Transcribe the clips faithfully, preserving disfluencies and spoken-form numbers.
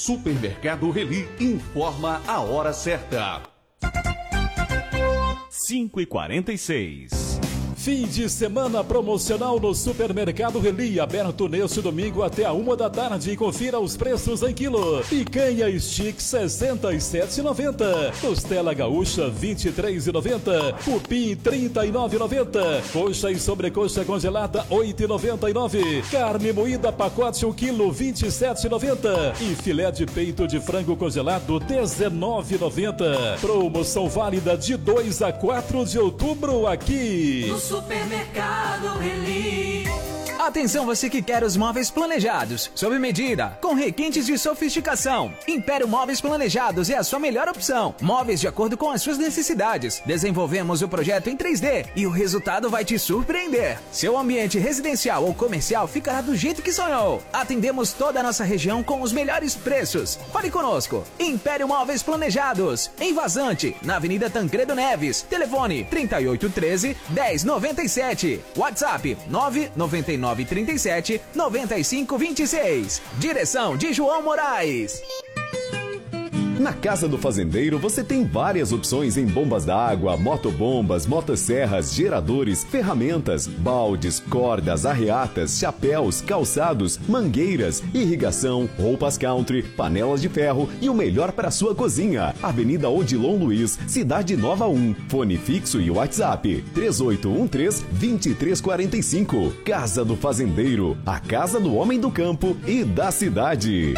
Supermercado Reli informa a hora certa. cinco e quarenta e seis. Fim de semana promocional no Supermercado Reli, aberto neste domingo até a uma da tarde. E confira os preços em quilo. Picanha stick sessenta e sete reais e noventa centavos. Costela gaúcha vinte e três reais e noventa centavos. Cupim trinta e nove reais e noventa centavos. Coxa e sobrecoxa congelada oito reais e noventa e nove centavos. Carne moída pacote um quilo vinte e sete reais e noventa centavos. E filé de peito de frango congelado dezenove reais e noventa centavos. Promoção válida de dois a quatro de outubro aqui no Supermercado Reli. Atenção você que quer os móveis planejados, sob medida, com requintes de sofisticação. Império Móveis Planejados é a sua melhor opção. Móveis de acordo com as suas necessidades. Desenvolvemos o projeto em três D e o resultado vai te surpreender. Seu ambiente residencial ou comercial ficará do jeito que sonhou. Atendemos toda a nossa região com os melhores preços. Fale conosco. Império Móveis Planejados, em Vazante, na Avenida Tancredo Neves. Telefone trinta e oito treze, dez noventa e sete. WhatsApp nove nove nove trinta e sete, noventa e cinco vinte e seis. Direção de João Moraes. Na Casa do Fazendeiro você tem várias opções em bombas d'água, motobombas, motosserras, geradores, ferramentas, baldes, cordas, arreatas, chapéus, calçados, mangueiras, irrigação, roupas country, panelas de ferro e o melhor para sua cozinha. Avenida Odilon Luiz, Cidade Nova um. Fone fixo e WhatsApp três oito um três, dois três quatro cinco. Casa do Fazendeiro, a casa do homem do campo e da cidade.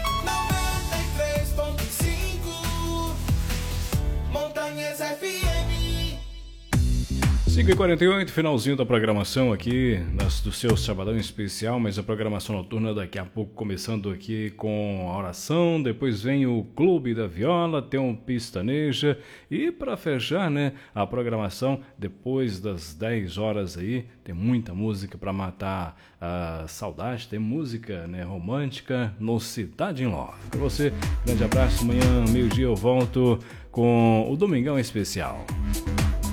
cinco e quarenta e oito, finalzinho da programação aqui das, do seu Sabadão Especial, mas a programação noturna daqui a pouco começando aqui com a oração, depois vem o Clube da Viola, tem um Pistaneja e para fechar, né, a programação depois das dez horas aí, tem muita música para matar a saudade, tem música, né, romântica no Cidade em Love. Para você, grande abraço, amanhã meio-dia eu volto com o Domingão Especial.